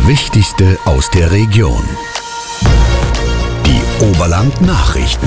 Wichtigste aus der Region. Die Oberland-Nachrichten.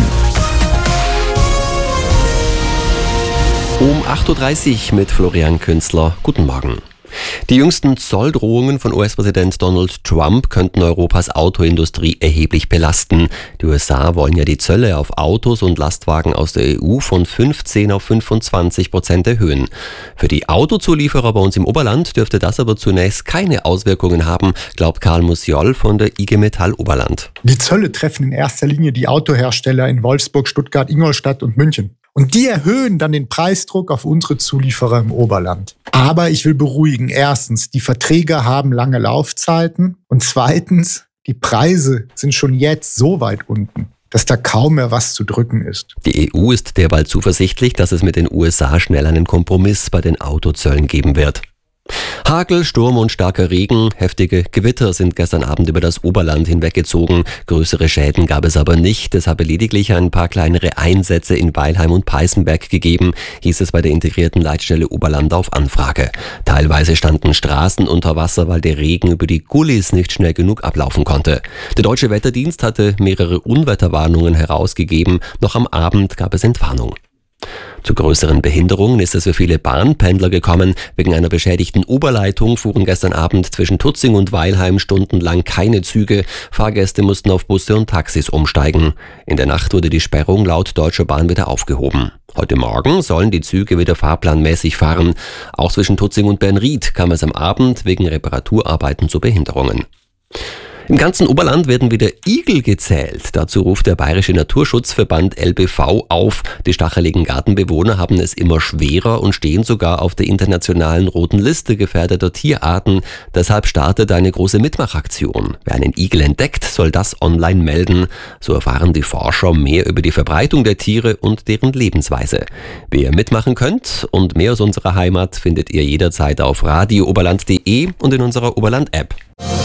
Um 8.30 Uhr mit Florian Künzler. Guten Morgen. Die jüngsten Zolldrohungen von US-Präsident Donald Trump könnten Europas Autoindustrie erheblich belasten. Die USA wollen ja die Zölle auf Autos und Lastwagen aus der EU von 15 auf 25% erhöhen. Für die Autozulieferer bei uns im Oberland dürfte das aber zunächst keine Auswirkungen haben, glaubt Karl Musiol von der IG Metall Oberland. Die Zölle treffen in erster Linie die Autohersteller in Wolfsburg, Stuttgart, Ingolstadt und München. Und die erhöhen dann den Preisdruck auf unsere Zulieferer im Oberland. Aber ich will beruhigen. Erstens, die Verträge haben lange Laufzeiten. Und zweitens, die Preise sind schon jetzt so weit unten, dass da kaum mehr was zu drücken ist. Die EU ist derweil zuversichtlich, dass es mit den USA schnell einen Kompromiss bei den Autozöllen geben wird. Hagel, Sturm und starker Regen, heftige Gewitter sind gestern Abend über das Oberland hinweggezogen. Größere Schäden gab es aber nicht. Es habe lediglich ein paar kleinere Einsätze in Weilheim und Peißenberg gegeben, hieß es bei der integrierten Leitstelle Oberland auf Anfrage. Teilweise standen Straßen unter Wasser, weil der Regen über die Gullis nicht schnell genug ablaufen konnte. Der Deutsche Wetterdienst hatte mehrere Unwetterwarnungen herausgegeben. Noch am Abend gab es Entwarnung. Zu größeren Behinderungen ist es für viele Bahnpendler gekommen. Wegen einer beschädigten Oberleitung fuhren gestern Abend zwischen Tutzing und Weilheim stundenlang keine Züge. Fahrgäste mussten auf Busse und Taxis umsteigen. In der Nacht wurde die Sperrung laut Deutscher Bahn wieder aufgehoben. Heute Morgen sollen die Züge wieder fahrplanmäßig fahren. Auch zwischen Tutzing und Bernried kam es am Abend wegen Reparaturarbeiten zu Behinderungen. Im ganzen Oberland werden wieder Igel gezählt. Dazu ruft der Bayerische Naturschutzverband LBV auf. Die stacheligen Gartenbewohner haben es immer schwerer und stehen sogar auf der internationalen roten Liste gefährdeter Tierarten. Deshalb startet eine große Mitmachaktion. Wer einen Igel entdeckt, soll das online melden. So erfahren die Forscher mehr über die Verbreitung der Tiere und deren Lebensweise. Wie ihr mitmachen könnt und mehr aus unserer Heimat findet ihr jederzeit auf radiooberland.de und in unserer Oberland-App.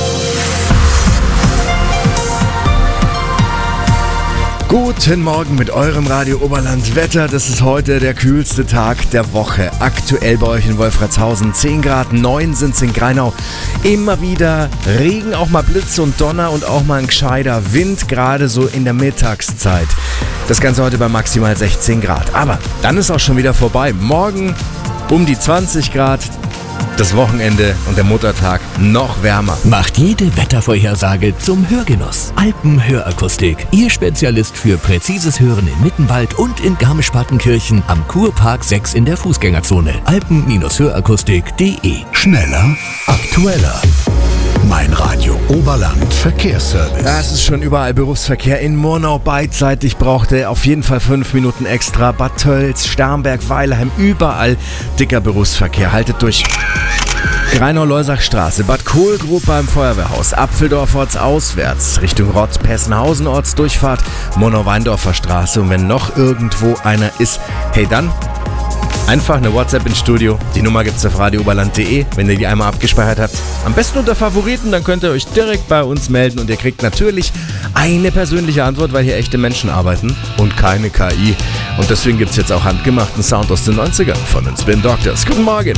Guten Morgen mit eurem Radio Oberland Wetter. Das ist heute der kühlste Tag der Woche. Aktuell bei euch in Wolfratshausen 10 Grad, 9 sind es in Greinau. Immer wieder Regen, auch mal Blitz und Donner und auch mal ein gescheiter Wind, gerade so in der Mittagszeit. Das Ganze heute bei maximal 16 Grad. Aber dann ist auch schon wieder vorbei. Morgen um die 20 Grad. Das Wochenende und der Muttertag noch wärmer. Macht jede Wettervorhersage zum Hörgenuss. Alpenhörakustik. Ihr Spezialist für präzises Hören in Mittenwald und in Garmisch-Partenkirchen am Kurpark 6 in der Fußgängerzone. Alpen-Hörakustik.de. Schneller, aktueller. Mein Radio Oberland Verkehrsservice. Ja, es ist schon überall Berufsverkehr. In Murnau beidseitig braucht er auf jeden Fall 5 Minuten extra. Bad Tölz, Starnberg, Weilheim, überall dicker Berufsverkehr. Haltet durch. Greinau-Loisach-Straße, Bad Kohlgrub beim Feuerwehrhaus, Apfeldorf ortsauswärts, Richtung Rott, Pessenhausen Ortsdurchfahrt, Murnau-Weindorfer Straße. Und wenn noch irgendwo einer ist, hey dann einfach eine WhatsApp ins Studio. Die Nummer gibt's auf radiooberland.de, wenn ihr die einmal abgespeichert habt. Am besten unter Favoriten, dann könnt ihr euch direkt bei uns melden und ihr kriegt natürlich eine persönliche Antwort, weil hier echte Menschen arbeiten und keine KI. Und deswegen gibt's jetzt auch handgemachten Sound aus den 90ern von den Spin Doctors. Guten Morgen!